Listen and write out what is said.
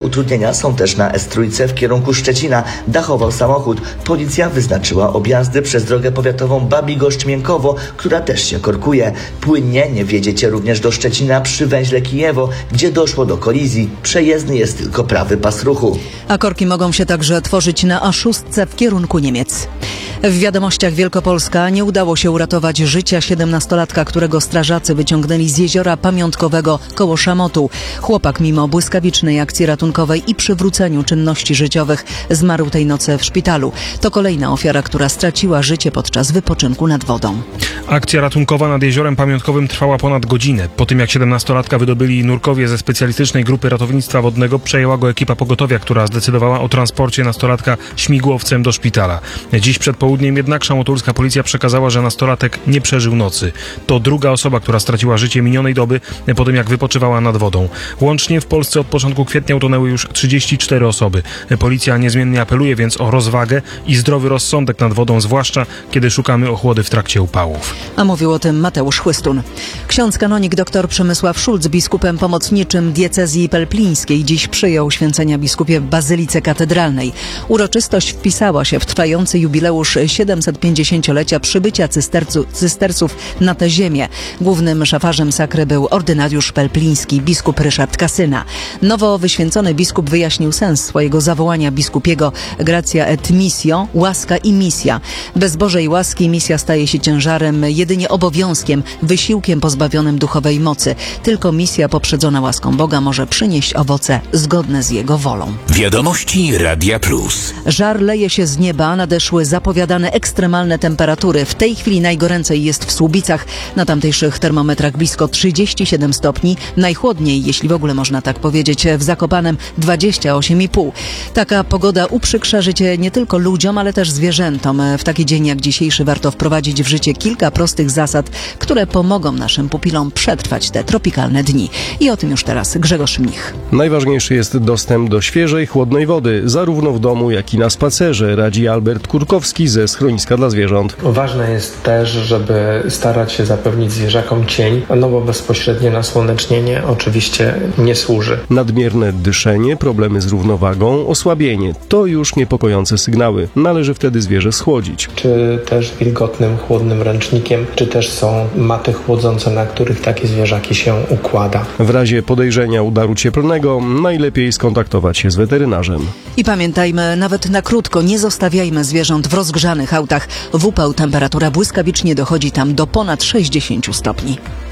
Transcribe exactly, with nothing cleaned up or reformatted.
utrudnienia są też na S trzy w kierunku Szczecina. Dachował samochód. Policja wyznaczyła objazdy przez drogę powiatową Babigoszcz-Miękowo, która też się korkuje. Płynnie nie wjedziecie również do Szczecina przy węźle Kijewo, gdzie doszło do kolizji. Przejezdny jest tylko prawy pas ruchu. A korki mogą się także tworzyć na A sześć w kierunku Niemiec. W wiadomościach Wielkopolska nie udało się uratować życia siedemnastolatka, którego strażacy wyciągnęli z jeziora pamiątkowego koło Szamotu. Chłopak mimo błyskawicznej akcji ratunkowej i przywróceniu czynności życiowych zmarł tej nocy w szpitalu. To kolejna ofiara, która straciła życie podczas wypoczynku nad wodą. Akcja ratunkowa nad jeziorem pamiątkowym trwała ponad godzinę. Po tym jak siedemnastolatka wydobyli nurkowie ze specjalistycznej grupy ratownictwa wodnego, przejęła go ekipa pogotowia, która zdecydowała o transporcie nastolatka śmigłowcem do szpitala. Dziś przed południem jednak szamotulska policja przekazała, że nastolatek nie przeżył nocy. To druga osoba, która straciła życie minionej doby po tym jak wypoczywała nad wodą. Łącznie w Polsce od początku kwietnia utonęły już trzydzieści cztery osoby. Policja niezmiennie apeluje więc o rozwagę i zdrowy rozsądek nad wodą, zwłaszcza kiedy szukamy ochłody w trakcie upałów. A mówił o tym Mateusz Chłystun. Ksiądz kanonik dr Przemysław Szulc, biskupem pomocniczym diecezji pelplińskiej, dziś przyjął święcenia biskupie w Bazylice Katedralnej. Uroczystość wpisała się w trwający jubileusz siedemsetpięćdziesięciolecia przybycia cystercu, cysterców na tę ziemię. Głównym szafarzem sakry był ordynariusz pelpliński, biskup Ryszard Kasyna. Nowo wyświęcony biskup wyjaśnił sens swojego zawołania biskupiego gratia et missio, łaska i misja. Bez Bożej łaski misja staje się ciężarem, jedynie obowiązkiem, wysiłkiem pozbawionym duchowej mocy. Tylko misja poprzedzona łaską Boga może przynieść owoce zgodne z Jego wolą. Wiadomości Radia Plus. Żar leje się z nieba, nadeszły zapowiadane ekstremalne temperatury. W tej chwili najgoręcej jest w Słubicach. Na tamtejszych termometrach blisko trzydzieści siedem stopni. Najchłodniej, jeśli w ogóle można tak powiedzieć, w Zakopanem dwadzieścia osiem i pół. Taka pogoda uprzykrza życie nie tylko ludziom, ale też zwierzętom. W taki dzień jak dzisiejszy warto wprowadzić w życie kilka prostych zasad, które pomogą naszym pupilom przetrwać te tropikalne dni. I o tym już teraz Grzegorz Mnich. Najważniejszy jest dostęp do świeżej, chłodnej wody, zarówno w domu, jak i na spacerze, radzi Albert Kurkowski ze Schroniska dla Zwierząt. Ważne jest też, żeby starać się zapewnić zwierzakom cień, no bo bezpośrednie nasłonecznienie oczywiście nie służy. Nadmierne dyszenie, problemy z równowagą, osłabienie to już niepokojące sygnały. Należy wtedy zwierzę schłodzić. Czy też wilgotnym, chłodnym ręcznikiem, czy też są maty chłodzące, na których takie zwierzaki się układa. W razie podejrzenia udaru cieplnego najlepiej skontaktować się z weterynarzem. I pamiętajmy, nawet na krótko nie zostawiajmy zwierząt w rozgrzanych autach. W upał temperatura błyskawicznie dochodzi tam do ponad sześćdziesięciu stopni.